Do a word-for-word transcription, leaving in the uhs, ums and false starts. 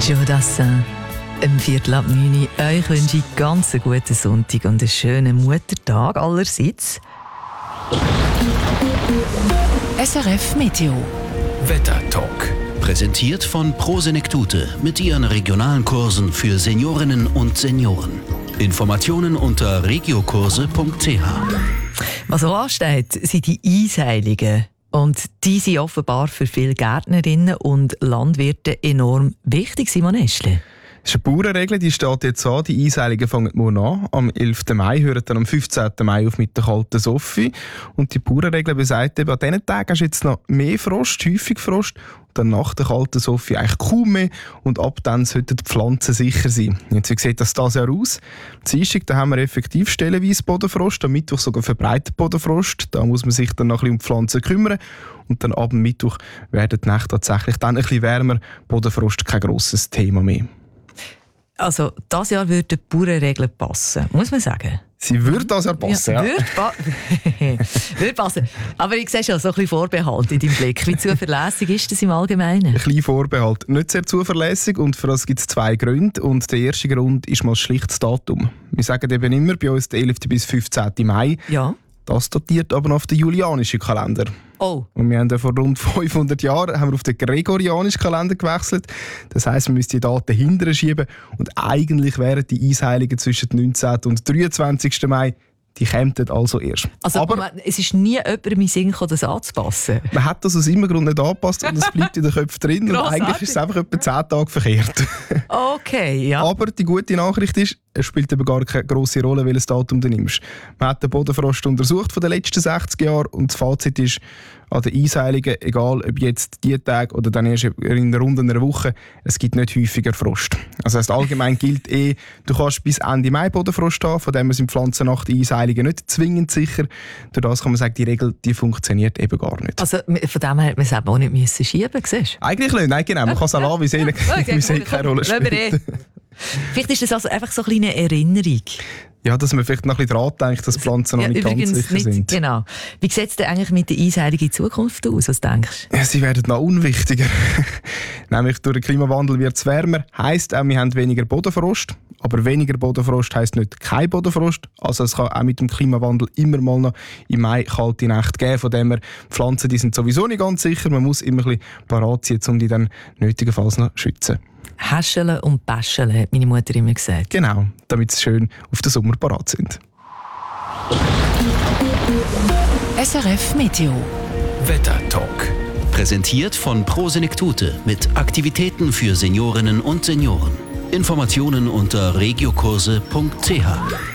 Joe Dassin, im Viertel ab neun Uhr. Euch wünsche ich ganz einen guten Sonntag und einen schönen Muttertag allerseits. S R F Meteo. Wetter-Talk. Präsentiert von Pro Senektute mit ihren regionalen Kursen für Seniorinnen und Senioren. Informationen unter regiokurse punkt c h. Was so ansteht, sind die Eisheiligen. Und die sind offenbar für viele Gärtnerinnen und Landwirte enorm wichtig, Simon Eschli. Das ist eine Bauernregel, die steht jetzt an. Die Eisheiligen fangen morgen an. Am elften Mai hören dann am fünfzehnten Mai auf mit der kalten Soffi. Und die Bauernregel besagt eben, an diesen Tagen hast du jetzt noch mehr Frost, häufig Frost. Und dann nach der kalten Soffi eigentlich kaum mehr. Und ab dann sollten die Pflanzen sicher sein. Jetzt, wie sieht das dieses Jahr aus? Am Dienstag, da haben wir effektiv stellenweise Bodenfrost, am Mittwoch sogar verbreitet Bodenfrost. Da muss man sich dann noch ein bisschen um die Pflanzen kümmern. Und dann ab dem Mittwoch werden die Nächte tatsächlich dann ein bisschen wärmer. Bodenfrost kein grosses Thema mehr. Also, dieses Jahr würde die Bauernregel passen, muss man sagen. Sie würde das Jahr passen, ja. ja. Würde, pa- würde passen. Aber ich sehe schon so ein bisschen Vorbehalt in deinem Blick. Wie zuverlässig ist das im Allgemeinen? Ein kleiner Vorbehalt. Nicht sehr zuverlässig und für das gibt es zwei Gründe. Und der erste Grund ist mal schlicht das Datum. Wir sagen eben immer bei uns der elften bis fünfzehnten Mai. Ja. Das datiert aber noch auf den julianischen Kalender. Oh. Und wir haben ja vor rund fünfhundert Jahren haben wir auf den gregorianischen Kalender gewechselt. Das heisst, wir müssen die Daten hinterher schieben. Und eigentlich wären die Eisheiligen zwischen dem neunzehnten und dreizwanzigsten Mai, die kämen also erst. Also, aber man, es ist nie jemand in Sinn gekommen, das anzupassen. Man hat das aus immer Grund nicht angepasst und es bleibt in den Köpfen drin. Und eigentlich ist es einfach etwa zehn Tage verkehrt. Okay, ja. Aber die gute Nachricht ist, es spielt eben gar keine grosse Rolle, welches Datum du nimmst. Man hat den Bodenfrost untersucht von den letzten sechzig Jahren und das Fazit ist, an den Eisheiligen, egal ob jetzt die Tage oder dann erst in rund einer Woche, es gibt nicht häufiger Frost. Also das heißt, allgemein gilt eh, du kannst bis Ende Mai Bodenfrost haben, von dem sind Pflanzen nach den Eisheiligen nicht zwingend sicher. Durch das kann man sagen, die Regel die funktioniert eben gar nicht. Also von dem her hätte man es auch nicht müssen schieben, siehst du? Eigentlich nicht, nein genau, man kann es auch lassen, wie es eh, wie es eh keine Rolle spielt. Vielleicht ist das also einfach so eine kleine Erinnerung. Ja, dass man vielleicht noch ein bisschen dran denkt, dass Pflanzen noch ja, nicht ganz sicher nicht, sind. Genau. Wie sieht es denn eigentlich mit den Eisheiligen in Zukunft aus? Was denkst du? Ja, sie werden noch unwichtiger. Nämlich durch den Klimawandel wird es wärmer. Heisst auch, wir haben weniger Bodenfrost. Aber weniger Bodenfrost heisst nicht kein Bodenfrost. Also es kann auch mit dem Klimawandel immer mal noch im Mai kalte Nächte geben. Von dem her, Pflanzen die sind sowieso nicht ganz sicher. Man muss immer ein bisschen parat sein, um die dann nötigenfalls noch zu schützen. Häscheln und Päscheln, hat meine Mutter immer gesagt. Genau, damit sie schön auf den Sommer parat sind. S R F Meteo. Wetter-Talk. Präsentiert von Pro Senektute mit Aktivitäten für Seniorinnen und Senioren. Informationen unter regiokurse punkt c h.